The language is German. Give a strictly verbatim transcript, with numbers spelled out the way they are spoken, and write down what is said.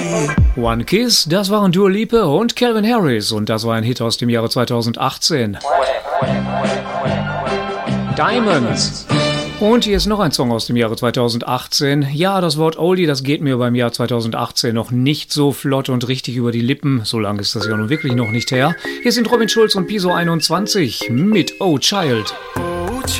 One Kiss, das waren Dua Lipa und Calvin Harris und das war ein Hit aus dem Jahre zweitausendachtzehn. Diamonds. Und hier ist noch ein Song aus dem Jahre zweitausendachtzehn. Ja, das Wort Oldie, das geht mir beim Jahr zweitausendachtzehn noch nicht so flott und richtig über die Lippen. So lange ist das ja nun wirklich noch nicht her. Hier sind Robin Schulz und Piso einundzwanzig mit Oh Child.